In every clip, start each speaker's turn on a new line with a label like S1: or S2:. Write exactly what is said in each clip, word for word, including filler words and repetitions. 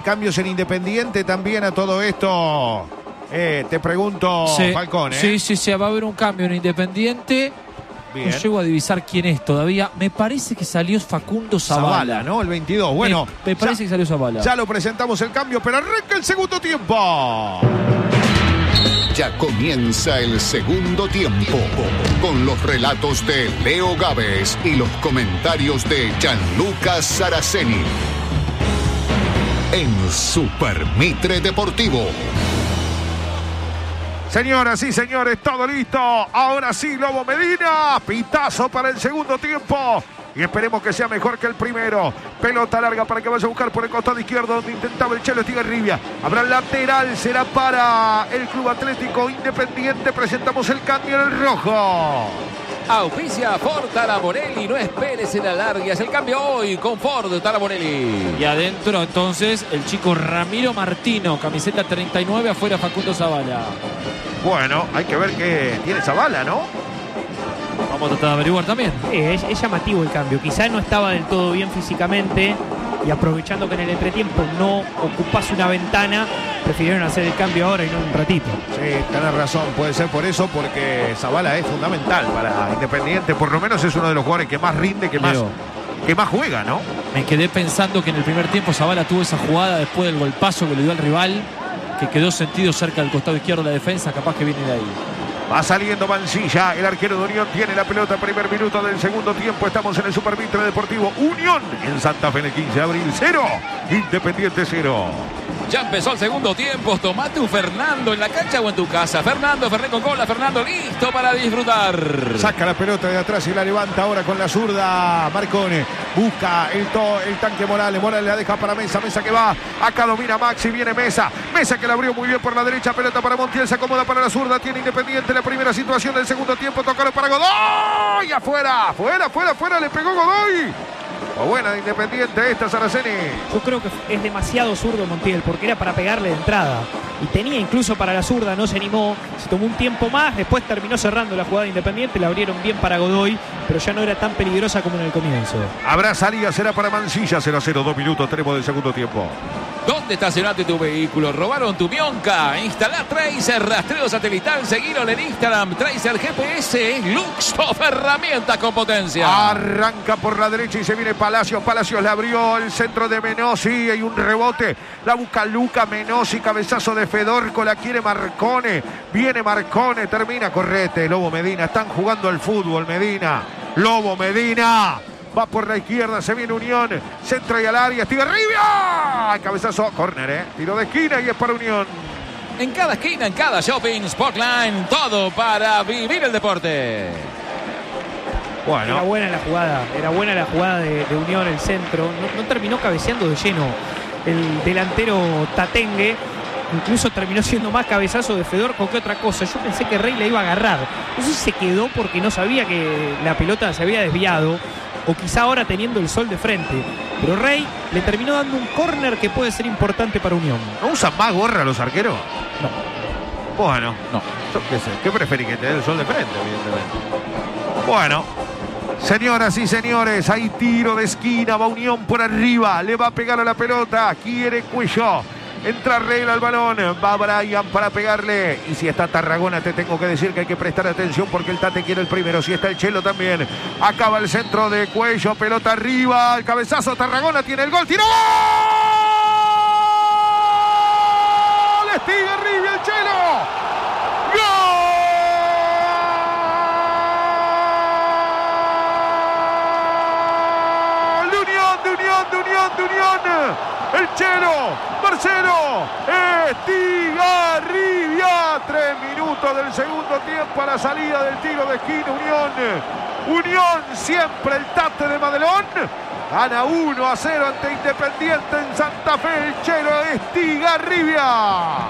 S1: cambios en Independiente también a todo esto. Eh, te pregunto,
S2: sí,
S1: Falcón, ¿eh?
S2: Sí, sí, sí, va a haber un cambio en Independiente.
S1: Bien.
S2: No llego a divisar quién es todavía. Me parece que salió Facundo Zavala.
S1: Zavala, ¿no? El veintidós. Bueno,
S2: me, me parece
S1: ya,
S2: que salió Zavala.
S1: Ya lo presentamos el cambio, pero arranca el segundo tiempo.
S3: Ya comienza el segundo tiempo con los relatos de Leo Gávez y los comentarios de Gianluca Saraceni en Super Mitre Deportivo.
S1: Señoras y señores, todo listo. Ahora sí, Lobo Medina. Pitazo para el segundo tiempo. Y esperemos que sea mejor que el primero. Pelota larga para que vaya a buscar por el costado izquierdo, donde intentaba el Chelo Estigarribia. Habrá lateral, será para el Club Atlético Independiente. Presentamos el cambio en el rojo.
S4: Auspicia Ford Taraborelli. No esperes en alargues. El cambio hoy con Ford Taraborelli.
S2: Y adentro entonces el chico Ramiro Martino, camiseta treinta y nueve, afuera Facundo Zavala.
S1: Bueno, hay que ver qué tiene Zavala, ¿no?
S2: Vamos a tratar de averiguar también.
S5: Sí, es, es llamativo el cambio. Quizá no estaba del todo bien físicamente y aprovechando que en el entretiempo no ocupase una ventana, prefirieron hacer el cambio ahora y no en un ratito.
S1: Sí, tenés razón. Puede ser por eso, porque Zavala es fundamental para Independiente. Por lo menos es uno de los jugadores que más rinde, que más,
S2: Leo,
S1: que más juega, ¿no?
S2: me quedé pensando que en el primer tiempo Zavala tuvo esa jugada después del golpazo que le dio al rival, que quedó sentido cerca del costado izquierdo de la defensa, capaz que viene de ahí.
S1: Va saliendo Mancilla, el arquero de Unión tiene la pelota, primer minuto del segundo tiempo, estamos en el Super Mitre Deportivo. Unión en Santa Fe en el quince de abril, cero, Independiente cero.
S4: Ya empezó el segundo tiempo. Tomate un Fernando en la cancha o en tu casa. Fernando, Ferné con cola. Fernando listo para disfrutar.
S1: Saca la pelota de atrás y la levanta ahora con la zurda. Marcone busca el, to, el tanque Morales. Morales la deja para Mesa. Mesa que va. Acá domina Maxi. Viene Mesa. Mesa que la abrió muy bien por la derecha. Pelota para Montiel. Se acomoda para la zurda. Tiene Independiente la primera situación del segundo tiempo. Tocaron para Godoy. Afuera. Afuera, afuera, afuera. Le pegó Godoy. O buena de Independiente esta, Saraceni.
S5: Yo creo que es demasiado zurdo Montiel, porque era para pegarle de entrada. Y tenía incluso para la zurda, no se animó. Se tomó un tiempo más, después terminó cerrando la jugada de Independiente. La abrieron bien para Godoy, pero ya no era tan peligrosa como en el comienzo.
S1: Habrá salida, será para Mancilla. cero a cero, dos minutos, tenemos del segundo tiempo.
S4: ¿Dónde estacionaste tu vehículo? ¿Robaron tu Mionca? Instalá Tracer, rastreo satelital, seguilo en Instagram. Tracer G P S, Luxoff, herramientas con potencia.
S1: Arranca por la derecha y se viene Palacios. Palacios le abrió el centro de Menossi. Hay un rebote. La busca Luca Menossi. Cabezazo de Fedorco. La quiere Marcone. Viene Marcone. Termina. Correte. Lobo Medina. Están jugando al fútbol, Medina. Lobo Medina. Va por la izquierda, se viene Unión, centro y al área, Estigarribia, cabezazo, córner, eh, tiro de esquina y es para Unión.
S4: En cada esquina, en cada shopping, Sportline, todo para vivir el deporte.
S1: Bueno.
S5: Era buena la jugada, era buena la jugada de, de Unión, el centro, no, no terminó cabeceando de lleno el delantero Tatengue. Incluso terminó siendo más cabezazo de Fedorco que otra cosa. Yo pensé que Rey la iba a agarrar. No sé si se quedó porque no sabía que la pelota se había desviado, o quizá ahora teniendo el sol de frente. Pero Rey le terminó dando un córner que puede ser importante para Unión.
S1: ¿No usan más gorra los arqueros?
S5: No.
S1: Bueno,
S4: No.
S1: yo qué sé. ¿Qué preferís? Que te dé el sol de frente, evidentemente. Bueno. Señoras y señores, hay tiro de esquina. Va Unión por arriba. Le va a pegar a la pelota. Quiere Cuello. Entra Regla al balón, va Brian para pegarle. Y si está Tarragona, te tengo que decir que hay que prestar atención porque el Tate quiere el primero. Si está el Chelo también. Acaba el centro de Cuello, pelota arriba, el cabezazo, Tarragona tiene el gol, tiró. ¡Gol! Estigarribia el Chelo. ¡Gol! De Unión, de Unión, de Unión, de Unión. El Chelo, Marcelo, Estigarribia. Tres minutos del segundo tiempo a la salida del tiro de esquina. Unión, Unión siempre el Tate de Madelón. Gana uno a cero ante Independiente en Santa Fe. El Chelo Estigarribia.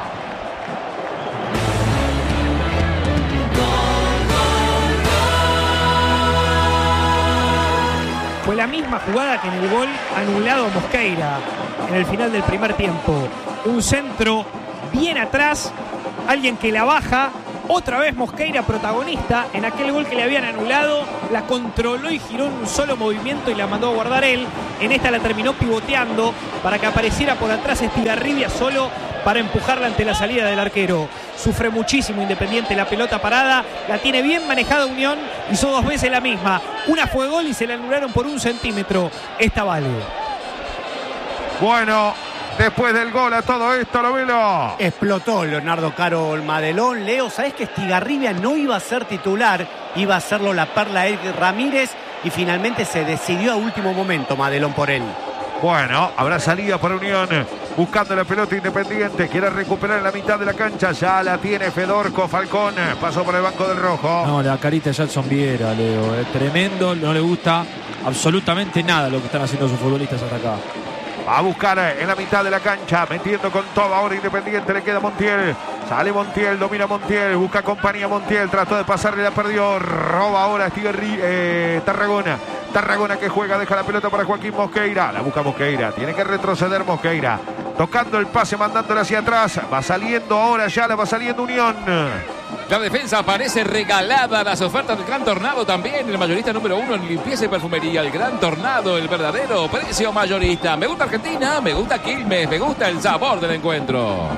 S5: Fue la misma jugada que en el gol anulado a Mosqueira en el final del primer tiempo. Un centro bien atrás, alguien que la baja Otra vez Mosqueira protagonista en aquel gol que le habían anulado, la controló y giró en un solo movimiento y la mandó a guardar él. En esta la terminó pivoteando para que apareciera por atrás Estigarribia solo para empujarla ante la salida del arquero. Sufre muchísimo Independiente la pelota parada, la tiene bien manejada Unión, hizo dos veces la misma. Una fue gol y se la anularon por un centímetro. Esta vale.
S1: Bueno, después del gol a todo esto, lo velo.
S6: Explotó Leonardo Caro Madelón. Leo, ¿sabés que Estigarribia no iba a ser titular? Iba a hacerlo la Perla Eric Ramírez y finalmente se decidió a último momento Madelón por él.
S1: Bueno, habrá salida para Unión, buscando la pelota Independiente, quiere recuperar en la mitad de la cancha, ya la tiene Fedorco Falcón, pasó por el banco del rojo.
S2: No, la carita de Jackson Viera, Leo, es tremendo, no le gusta absolutamente nada lo que están haciendo sus futbolistas hasta acá.
S1: Va a buscar en la mitad de la cancha, metiendo con todo ahora Independiente, le queda Montiel, sale Montiel, domina Montiel, busca compañía Montiel, trató de pasarle, la perdió, roba ahora Estigarri, eh, Tarragona. Tarragona que juega, deja la pelota para Joaquín Mosqueira, la busca Mosqueira, tiene que retroceder Mosqueira, tocando el pase, mandándola hacia atrás, va saliendo ahora ya, la va saliendo Unión.
S4: La defensa parece regalada, las ofertas del Gran Tornado también, el mayorista número uno en limpieza y perfumería, el Gran Tornado, el verdadero precio mayorista. Me gusta Argentina, me gusta Quilmes, me gusta el sabor del encuentro.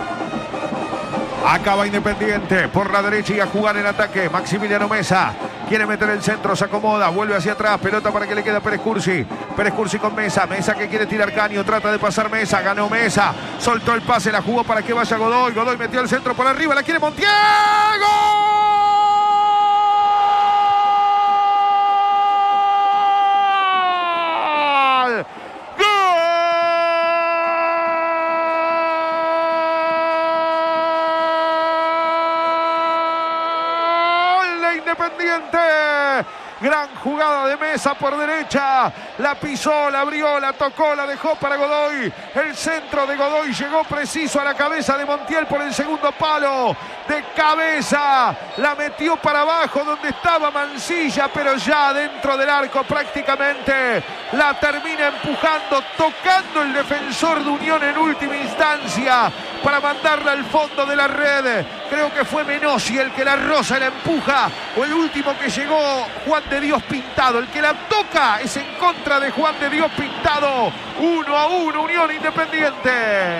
S1: Acaba Independiente por la derecha y a jugar en ataque. Maximiliano Mesa quiere meter el centro, se acomoda, vuelve hacia atrás, pelota para que le quede a Pérez Cursi. Pérez Cursi con Mesa, Mesa que quiere tirar caño, trata de pasar Mesa, ganó Mesa, soltó el pase, la jugó para que vaya Godoy. Godoy metió el centro por arriba, la quiere Montiel. ¡Gol! Independiente, gran jugada de Mesa por derecha, la pisó, la abrió, la tocó, la dejó para Godoy, el centro de Godoy llegó preciso a la cabeza de Montiel por el segundo palo, de cabeza, la metió para abajo donde estaba Mancilla, pero ya dentro del arco prácticamente, la termina empujando, tocando el defensor de Unión en última instancia, para mandarla al fondo de la red. Creo que fue Menossi el que la roza y la empuja, o el último que llegó, Juan de Dios Pintado. El que la toca es en contra de Juan de Dios Pintado. Uno a uno, Unión Independiente.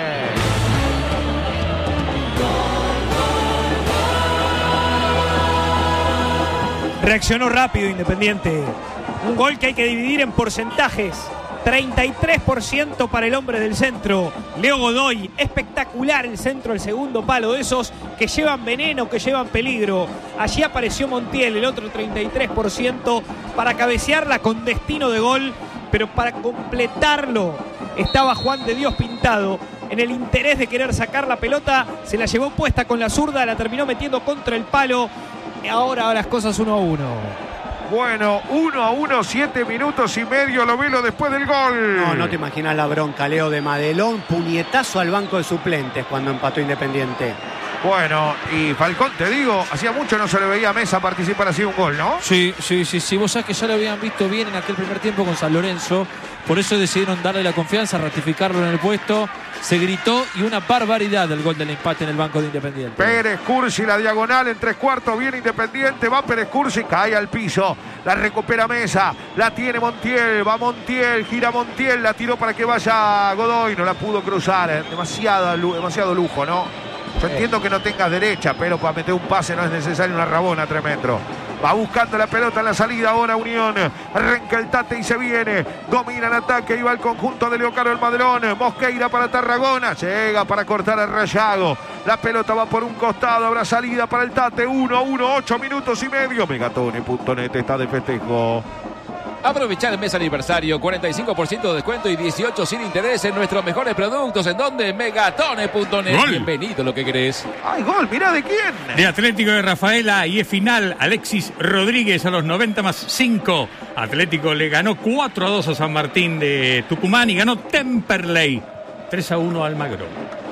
S5: Reaccionó rápido Independiente. Un gol que hay que dividir en porcentajes. treinta y tres por ciento para el hombre del centro, Leo Godoy. Espectacular el centro, el segundo palo, de esos que llevan veneno, que llevan peligro. Allí apareció Montiel, el otro treinta y tres por ciento para cabecearla con destino de gol, pero para completarlo estaba Juan de Dios Pintado. En el interés de querer sacar la pelota, se la llevó puesta con la zurda, la terminó metiendo contra el palo. Y ahora las cosas uno a uno.
S1: Bueno, uno a uno, siete minutos y medio, lo velo después del gol.
S6: No, no te imaginas la bronca, Leo, de Madelón. Puñetazo al banco de suplentes cuando empató Independiente.
S1: Bueno, y Falcón, te digo, hacía mucho no se le veía a Mesa participar así un gol, ¿no?
S2: Sí, sí, sí, sí. Vos sabés que ya lo habían visto bien en aquel primer tiempo con San Lorenzo. Por eso decidieron darle la confianza, ratificarlo en el puesto. Se gritó y una barbaridad el gol del empate en el banco de Independiente.
S1: Pérez Cursi, la diagonal en tres cuartos, bien Independiente, va Pérez Cursi, cae al piso, la recupera Mesa, la tiene Montiel, va Montiel, gira Montiel, la tiró para que vaya Godoy, no la pudo cruzar, ¿eh? demasiado, demasiado lujo, ¿no? Yo entiendo que no tengas derecha, pero para meter un pase no es necesario una rabona tremendo. Va buscando la pelota en la salida ahora Unión. Arranca el Tate y se viene. Domina el ataque y va el conjunto de Leocaro el Madelón. Mosqueira para Tarragona. Llega para cortar al Rayago. La pelota va por un costado. Habrá salida para el Tate. uno a uno, ocho minutos y medio. Megatone punto net está de festejo.
S4: Aprovechar el mes aniversario, cuarenta y cinco por ciento de descuento y dieciocho sin interés en nuestros mejores productos. ¿En donde? Megatone punto net. Bienvenido, lo que querés.
S1: ¡Ay, gol! Mirá de quién.
S7: De Atlético de Rafaela y es final. Alexis Rodríguez a los noventa más cinco. Atlético le ganó cuatro a dos a San Martín de Tucumán y ganó Temperley tres a uno a Almagro.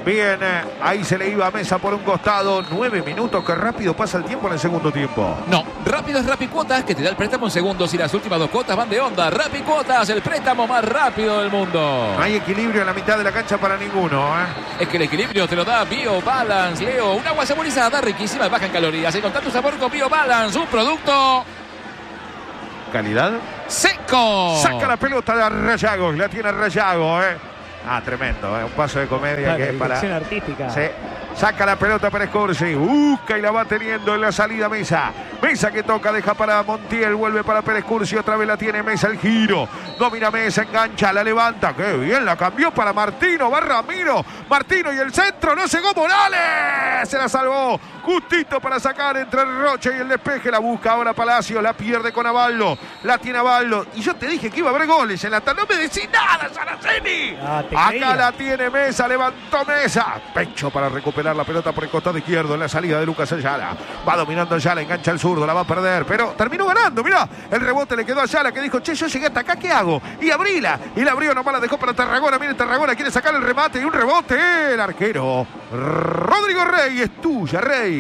S1: Bien, ahí se le iba a Mesa por un costado. Nueve minutos, que rápido pasa el tiempo en el segundo tiempo.
S4: No, rápido es Rapicuotas, que te da el préstamo en segundos y las últimas dos cuotas van de onda. Rapicuotas, el préstamo más rápido del mundo.
S1: No hay equilibrio en la mitad de la cancha para ninguno, ¿eh?
S4: Es que el equilibrio te lo da BioBalance, Leo. Un agua saborizada, riquísima y baja en calorías. Y con tanto sabor con BioBalance, un producto...
S1: ¿Calidad?
S4: ¡Seco!
S1: Saca la pelota de Rayago, la tiene Rayago, ¿eh? Ah, tremendo, ¿eh? Un paso de comedia
S5: Claro,
S1: que es para...
S5: dirección artística.
S1: Sí. Saca la pelota para Scorsi, busca y la va teniendo en la salida Mesa. Mesa que toca, deja para Montiel, vuelve para Pérez Cursi, otra vez la tiene Mesa, el giro. Domina Mesa, engancha, la levanta. ¡Qué bien! La cambió para Martino, va Ramiro. Martino y el centro, no llegó Morales. Se la salvó. Justito para sacar entre el Roche y el despeje. La busca ahora Palacio, la pierde con Avaldo. La tiene Avaldo. Y yo te dije que iba a haber goles en la tabla. No me decís nada, Saraceni.
S5: Ah,
S1: Acá
S5: creía.
S1: la tiene Mesa, levantó Mesa. Pecho para recuperar la pelota por el costado izquierdo en la salida de Lucas Ayala. Va dominando Ayala, engancha el zurdo, la va a perder, pero terminó ganando. Mirá, el rebote le quedó a Ayala, que dijo, che, yo llegué hasta acá, ¿qué hago? Y abrila. Y la abrió, nomás la dejó para Tarragona. Miren, Tarragona quiere sacar el remate y un rebote. El arquero Rodrigo Rey, es tuya, Rey.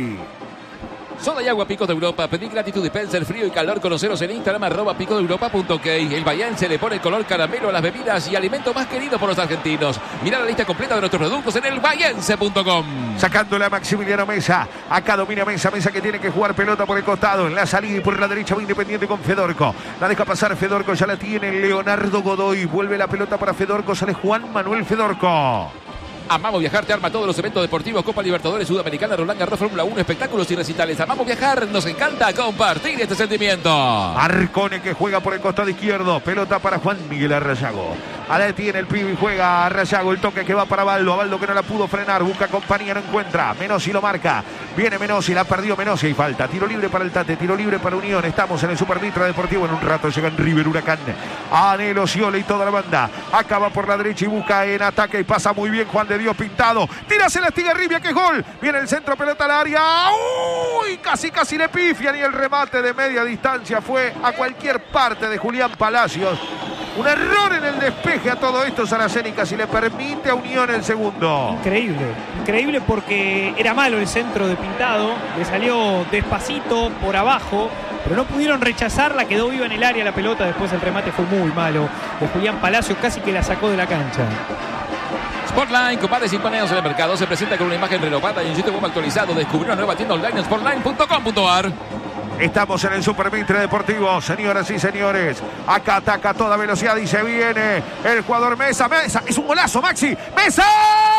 S4: Soda y agua Pico de Europa. Pedí gratitud, dispenser, frío y calor. Conoceros en Instagram, arroba pico de europa punto ok. El Bahiense le pone color caramelo a las bebidas y alimento más querido por los argentinos. Mirá la lista completa de nuestros productos en el bahiense punto com.
S1: Sacándole a Maximiliano Mesa. Acá domina Mesa. Mesa que tiene que jugar pelota por el costado. En la salida y por la derecha va Independiente con Fedorco. La deja pasar Fedorco. Ya la tiene Leonardo Godoy. Vuelve la pelota para Fedorco. Sale Juan Manuel Fedorco.
S4: Amamos Viajar te arma todos los eventos deportivos, Copa Libertadores, Sudamericana, Roland Garros, Fórmula uno, espectáculos y recitales. Amamos Viajar, nos encanta compartir este sentimiento.
S1: Arcone que juega por el costado izquierdo. Pelota para Juan Miguel Arrayago. Ahora tiene el pibe y juega Arrayago. El toque que va para Avaldo. Avaldo que no la pudo frenar. Busca compañía, no encuentra. Menossi lo marca. Viene Menossi, la perdió Menossi y falta. Tiro libre para el Tate, tiro libre para Unión. Estamos en el Super Mitra Deportivo. En un rato llegan River, Huracán, Anhelo, Sciole y toda la banda. Acaba por la derecha y busca en ataque. Y pasa muy bien Juan de Dios Pintado. Tírase la Estigarribia, que es gol. Viene el centro, pelota al área. Uy, casi casi le pifian y el remate de media distancia fue a cualquier parte de Julián Palacios. Un error en el despeje a todo esto, Saraceni, casi le permite a Unión el segundo.
S5: Increíble, increíble porque era malo el centro de Pintado, le salió despacito por abajo, pero no pudieron rechazarla, quedó viva en el área la pelota, después el remate fue muy malo de Julián Palacio, casi que la sacó de la cancha.
S4: Sportline, con más de cinco años en el mercado, se presenta con una imagen renovada y un sitio web actualizado. Descubrió una nueva tienda online en sportline punto com punto ar.
S1: Estamos en el Super Mitre Deportivo, señoras y señores. Acá ataca a toda velocidad y se viene el jugador Mesa. Mesa, es un golazo, Maxi. ¡Mesa!